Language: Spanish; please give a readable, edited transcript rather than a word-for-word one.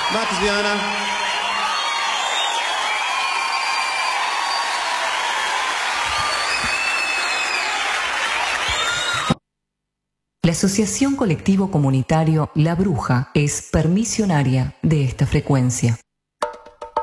Max Viana. La Asociación Colectivo Comunitario La Bruja es permisionaria de esta frecuencia.